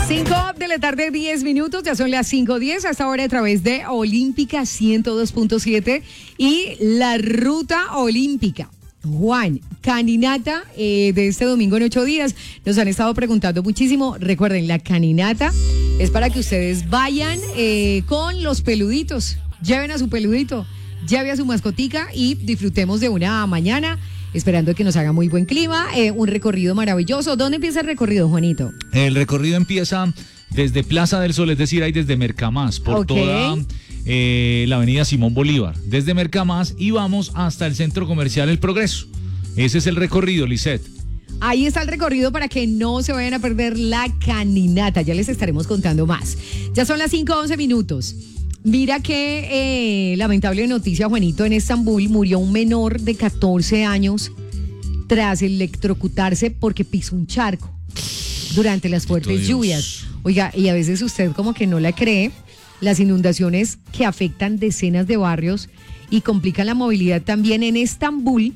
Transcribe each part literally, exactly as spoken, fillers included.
cinco de la tarde, diez minutos, ya son las cinco diez, hasta ahora a través de Olímpica ciento dos punto siete y la Ruta Olímpica. Juan, caninata eh, de este domingo en ocho días. Nos han estado preguntando muchísimo. Recuerden, la caninata es para que ustedes vayan eh, con los peluditos. Lleven a su peludito, lleve a su mascotica y disfrutemos de una mañana, esperando que nos haga muy buen clima. Eh, un recorrido maravilloso. ¿Dónde empieza el recorrido, Juanito? El recorrido empieza desde Plaza del Sol, es decir, ahí desde Mercamás, por Okay. toda eh, la avenida Simón Bolívar, desde Mercamás, y vamos hasta el centro comercial El Progreso. Ese es el recorrido, Lisette. Ahí está el recorrido para que no se vayan a perder la caninata. Ya les estaremos contando más. Ya son las cinco once minutos. Mira qué eh, lamentable noticia, Juanito. En Estambul murió un menor de catorce años tras electrocutarse porque pisó un charco durante las fuertes lluvias. Oiga, y a veces usted como que no la cree, las inundaciones que afectan decenas de barrios y complican la movilidad también en Estambul.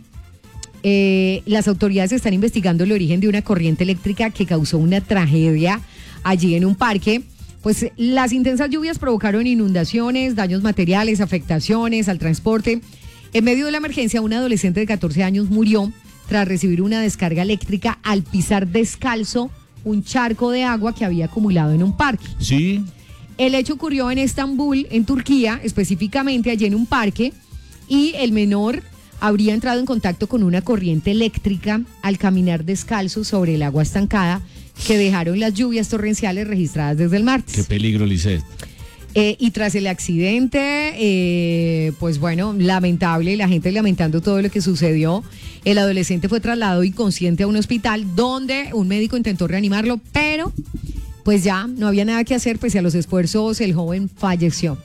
Eh, las autoridades están investigando el origen de una corriente eléctrica que causó una tragedia allí en un parque. Pues las intensas lluvias provocaron inundaciones, daños materiales, afectaciones al transporte. En medio de la emergencia, un adolescente de catorce años murió tras recibir una descarga eléctrica al pisar descalzo un charco de agua que había acumulado en un parque. Sí. El hecho ocurrió en Estambul, en Turquía, específicamente allí en un parque, y el menor habría entrado en contacto con una corriente eléctrica al caminar descalzo sobre el agua estancada que dejaron las lluvias torrenciales registradas desde el martes. Qué peligro, Lisette. Eh, y tras el accidente, eh, pues bueno, lamentable, la gente lamentando todo lo que sucedió. El adolescente fue trasladado inconsciente a un hospital donde un médico intentó reanimarlo, pero pues ya no había nada que hacer, pese a los esfuerzos, el joven falleció.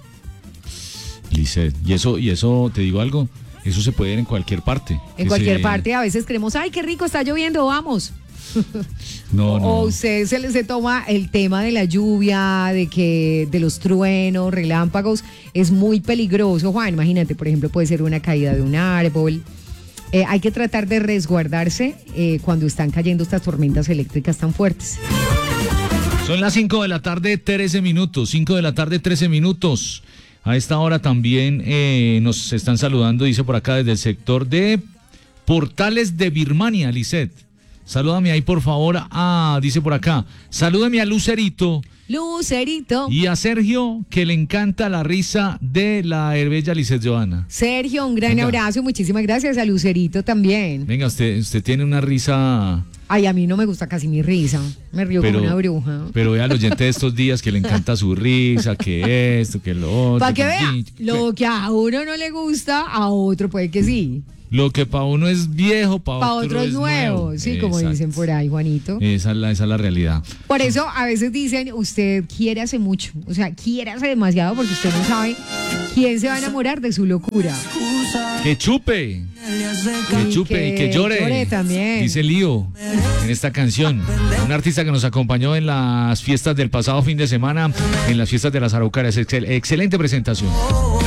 Lisette, y eso, y eso, te digo algo, eso se puede ver en cualquier parte. En Que cualquier se... parte, a veces creemos, ay, qué rico, está lloviendo, vamos. No, no. O usted se le se toma el tema de la lluvia, de que de los truenos, relámpagos, es muy peligroso, Juan. Imagínate, por ejemplo, puede ser una caída de un árbol. Eh, hay que tratar de resguardarse eh, cuando están cayendo estas tormentas eléctricas tan fuertes. Son las cinco de la tarde, trece minutos. cinco de la tarde, trece minutos. A esta hora también eh, nos están saludando, dice por acá, desde el sector de Portales de Birmania, Lisette. Salúdame ahí, por favor. Ah, dice por acá. Salúdame a Lucerito. Lucerito. Y a Sergio, que le encanta la risa de la bella Lisette Johanna. Sergio, un gran Venga. abrazo. Muchísimas gracias. A Lucerito también. Venga, usted, usted tiene una risa... Ay, a mí no me gusta casi mi risa. Me río Pero- como una bruja. Pero vea al oyente de estos días que le encanta su risa, que esto, que lo otro. Para que vea, sí, lo que a uno no le gusta, a otro puede que sí. Lo que para uno es viejo, para Para otro, otro es es nuevo. nuevo. Sí, como Exacto. dicen por ahí, Juanito. Esa es, la, esa es la realidad. Por eso a veces dicen, usted quiere hace mucho, o sea, quiere hace demasiado porque usted no sabe quién se va a enamorar de su locura. Que chupe, que chupe y que llore, llore también. dice Lío en esta canción. Un artista que nos acompañó en las fiestas del pasado fin de semana, en las fiestas de las Araucarias. Excel- excelente presentación.